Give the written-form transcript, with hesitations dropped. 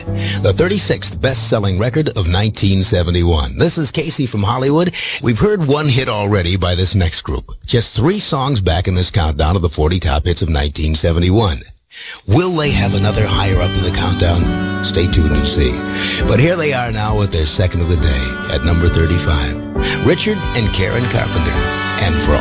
the 36th best-selling record of 1971. This is Casey from Hollywood. We've heard one hit already by this next group. Just 3 songs back in this countdown of the 40 top hits of 1971. Will they have another higher up in the countdown? Stay tuned and see. But here they are now with their second of the day at number 35. Richard and Karen Carpenter. And for